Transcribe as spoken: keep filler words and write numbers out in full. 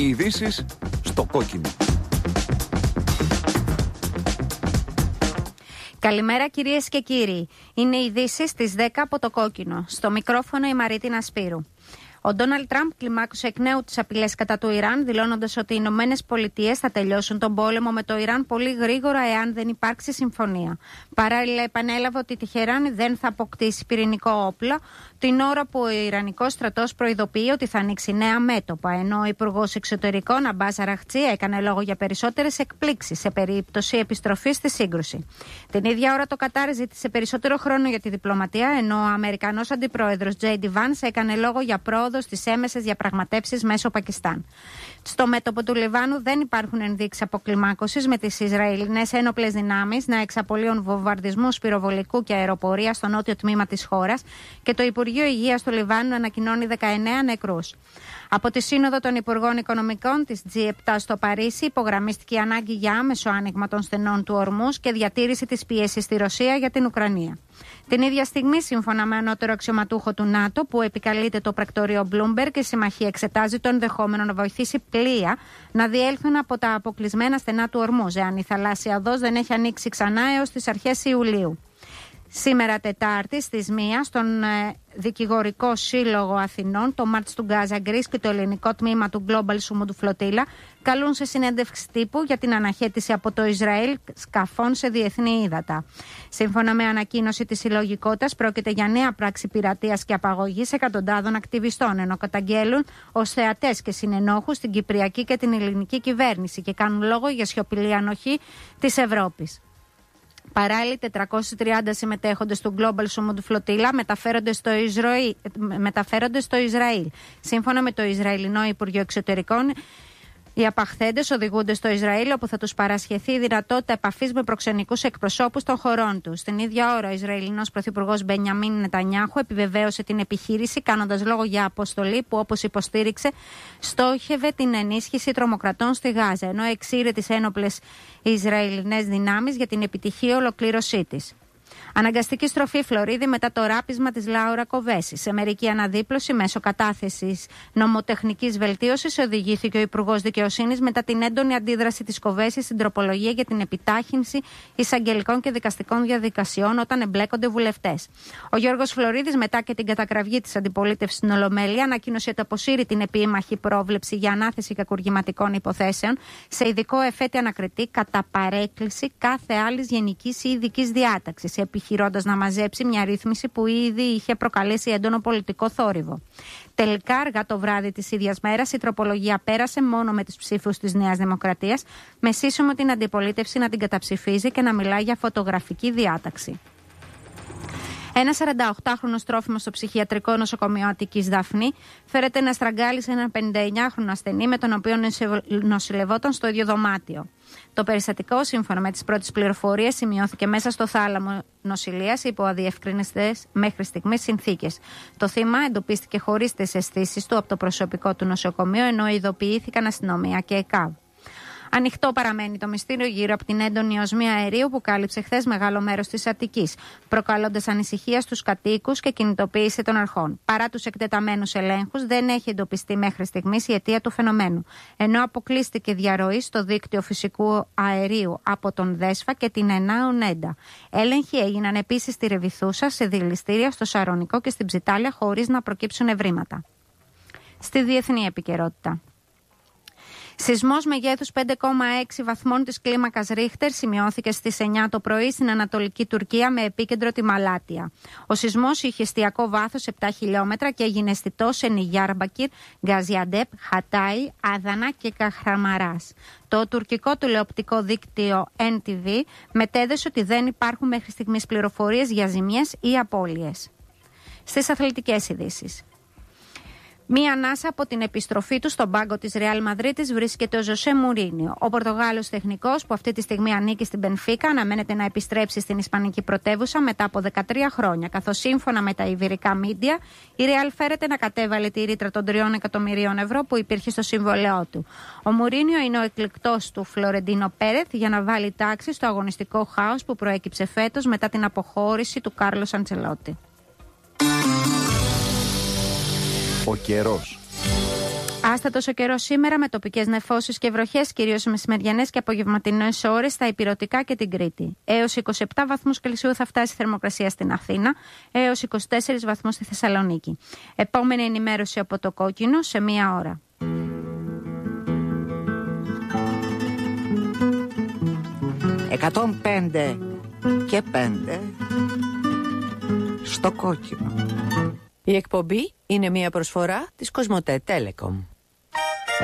Οι ειδήσεις στο κόκκινο. Καλημέρα κυρίες και κύριοι. Είναι οι ειδήσεις στις δέκα από το κόκκινο. Στο μικρόφωνο η Μαρίτινα Σπύρου. Ο Ντόναλντ Τραμπ κλιμάκωσε εκ νέου τις απειλές κατά του Ιράν, δηλώνοντας ότι οι Ηνωμένες Πολιτείες θα τελειώσουν τον πόλεμο με το Ιράν πολύ γρήγορα εάν δεν υπάρξει συμφωνία. Παράλληλα, επανέλαβε ότι η Τεχεράνη δεν θα αποκτήσει πυρηνικό όπλο, την ώρα που ο Ιρανικός στρατός προειδοποιεί ότι θα ανοίξει νέα μέτωπα. Ενώ ο Υπουργός Εξωτερικών Αμπάς Αραχτζή έκανε λόγο για περισσότερες εκπλήξεις σε περίπτωση επιστροφής στη σύγκρουση. Την ίδια ώρα, το Κατάρ ζήτησε περισσότερο χρόνο για τη διπλωματία, ενώ ο Αμερικανός Αντιπρόεδρος Τζέι Ντι Βάνς έκανε λόγο για πρόοδο στις έμεσες διαπραγματεύσεις μέσω Πακιστάν. Στο μέτωπο του Λιβάνου δεν υπάρχουν ενδείξεις αποκλιμάκωσης, με τις Ισραηλινές ένοπλες δυνάμεις να εξαπολύουν βομβαρδισμούς πυροβολικού και αεροπορία στο νότιο τμήμα της χώρας και το Υπουργείο Υγείας του Λιβάνου ανακοινώνει δεκαεννέα νεκρούς. Από τη Σύνοδο των Υπουργών Οικονομικών της τζι επτά στο Παρίσι υπογραμμίστηκε η ανάγκη για άμεσο άνοιγμα των στενών του Ορμούς και διατήρηση της πίεσης στη Ρωσία για την Ουκρανία. Την ίδια στιγμή, σύμφωνα με ανώτερο αξιωματούχο του ΝΑΤΟ, που επικαλείται το πρακτορείο Bloomberg, η συμμαχία εξετάζει το ενδεχόμενο να βοηθήσει πλοία να διέλθουν από τα αποκλεισμένα στενά του Ορμούζ, εάν η θαλάσσια οδός δεν έχει ανοίξει ξανά έως τις αρχές Ιουλίου. Σήμερα Τετάρτη στις μία στον ε, Δικηγορικό Σύλλογο Αθηνών, το Μάρτς του Γκάζα Γκρίς και το ελληνικό τμήμα του Global Summit Flotilla καλούν σε συνέντευξη τύπου για την αναχέτηση από το Ισραήλ σκαφών σε διεθνή ύδατα. Σύμφωνα με ανακοίνωση της συλλογικότητας, πρόκειται για νέα πράξη πειρατείας και απαγωγής εκατοντάδων ακτιβιστών, ενώ καταγγέλουν ως θεατές και συνενόχους την Κυπριακή και την ελληνική κυβέρνηση και κάνουν λόγο για σιωπηλή ανοχή της Ευρώπης. Παράλληλα, τετρακόσιοι τριάντα συμμετέχοντες του Global Summit Flotilla μεταφέρονται στο, Ισραήλ, μεταφέρονται στο Ισραήλ. Σύμφωνα με το Ισραηλινό Υπουργείο Εξωτερικών, οι απαχθέντες οδηγούνται στο Ισραήλ, όπου θα τους παρασχεθεί η δυνατότητα επαφής με προξενικούς εκπροσώπους των χωρών τους. Την ίδια ώρα, ο Ισραηλινός Πρωθυπουργός Μπενιαμίν Νετανιάχου επιβεβαίωσε την επιχείρηση, κάνοντας λόγο για αποστολή που, όπως υποστήριξε, στόχευε την ενίσχυση τρομοκρατών στη Γάζα, ενώ εξήρε τις ένοπλες Ισραηλινές δυνάμεις για την επιτυχή ολοκλήρωσή της. Αναγκαστική στροφή Φλωρίδη μετά το ράπισμα της Λάουρα Κοβέση. Σε μερική αναδίπλωση μέσω κατάθεσης νομοτεχνικής βελτίωσης οδηγήθηκε ο Υπουργός Δικαιοσύνης μετά την έντονη αντίδραση της Κοβέση στην τροπολογία για την επιτάχυνση εισαγγελικών και δικαστικών διαδικασιών όταν εμπλέκονται βουλευτές. Ο Γιώργος Φλωρίδης, μετά και την κατακραυγή της αντιπολίτευσης στην Ολομέλεια, ανακοίνωσε ότι αποσύρει την επίμαχη πρόβλεψη για ανάθεση κακουργηματικών υποθέσεων σε ειδικό εφέτη ανακριτή κατά παρέκκληση κάθε άλλης γενικής ή ειδικής διάταξης, επιχειρώντας να μαζέψει μια ρύθμιση που ήδη είχε προκαλέσει έντονο πολιτικό θόρυβο. Τελικά, αργά το βράδυ της ίδιας μέρας, η τροπολογία πέρασε μόνο με τις ψήφους της Νέας Δημοκρατίας, με σύσσωμο την αντιπολίτευση να την καταψηφίζει και να μιλάει για φωτογραφική διάταξη. Ένα σαρανταοκτάχρονος τρόφιμος στο ψυχιατρικό νοσοκομείο Αττικής Δαφνή φέρεται να στραγγάλισε έναν πενηνταεννιάχρονο ασθενή με τον οποίο νοσηλευόταν στο ίδιο δωμάτιο. Το περιστατικό, σύμφωνα με τις πρώτες πληροφορίες, σημειώθηκε μέσα στο θάλαμο νοσηλείας υπό αδιευκρινιστές μέχρι στιγμής συνθήκες. Το θύμα εντοπίστηκε χωρίς τις αισθήσεις του από το προσωπικό του νοσοκομείου, ενώ ειδοποιήθηκαν αστυνομία και ΕΚΑΒ. Ανοιχτό παραμένει το μυστήριο γύρω από την έντονη οσμία αερίου που κάλυψε χθες μεγάλο μέρος της Αττικής, προκαλώντας ανησυχία στους κατοίκους και κινητοποίηση των αρχών. Παρά τους εκτεταμένους ελέγχους, δεν έχει εντοπιστεί μέχρι στιγμής η αιτία του φαινομένου, ενώ αποκλείστηκε διαρροή στο δίκτυο φυσικού αερίου από τον Δέσφα και την Ενάο Νέντα. Έλεγχοι έγιναν επίσης στη Ρεβιθούσα, σε δηληστήρια, στο Σαρονικό και στην Ψιτάλια, χωρίς να προκύψουν ευρήματα. Στη διεθνή επικαιρότητα. Σεισμός μεγέθους πέντε κόμμα έξι βαθμών της κλίμακας Ρίχτερ σημειώθηκε στις εννιά το πρωί στην Ανατολική Τουρκία με επίκεντρο τη Μαλάτια. Ο σεισμός είχε εστιακό βάθος επτά χιλιόμετρα και έγινε αισθητός σε Νιγιάρμπακυρ, Γκαζιαντέπ, Χατάι, Άδανα και Καχραμαράς. Το τουρκικό τηλεοπτικό δίκτυο εν τι βι μετέδεσε ότι δεν υπάρχουν μέχρι στιγμής πληροφορίες για ζημιές ή απώλειες. Στις αθλητικές ειδήσεις. Μία ανάσα από την επιστροφή του στον πάγκο της Ρεάλ Μαδρίτης βρίσκεται ο Ζωσέ Μουρίνιο. Ο Πορτογάλος τεχνικός, που αυτή τη στιγμή ανήκει στην Μπενφίκα, αναμένεται να επιστρέψει στην Ισπανική πρωτεύουσα μετά από δεκατρία χρόνια. Καθώς σύμφωνα με τα ιβηρικά μίντια, η Ρεάλ φέρεται να κατέβαλε τη ρήτρα των τριών εκατομμυρίων ευρώ που υπήρχε στο συμβολαιό του. Ο Μουρίνιο είναι ο εκλεκτός του Φλωρεντίνο Πέρεθ για να βάλει τάξη στο αγωνιστικό χάος που προέκυψε φέτος μετά την αποχώρηση του Κάρλος Αντσελότη. Ο καιρός. Άστατος ο καιρός σήμερα με τοπικές νεφώσεις και βροχές, κυρίως μεσημεριανές και απογευματινές ώρες στα Ηπειρωτικά και την Κρήτη. Έως είκοσι επτά βαθμούς Κελσίου θα φτάσει η θερμοκρασία στην Αθήνα, έως είκοσι τέσσερις βαθμούς στη Θεσσαλονίκη. Επόμενη ενημέρωση από το Κόκκινο σε μία ώρα. εκατόν πέντε και πέντε στο Κόκκινο. Η εκπομπή είναι μια προσφορά της Κοσμοτέ Telecom.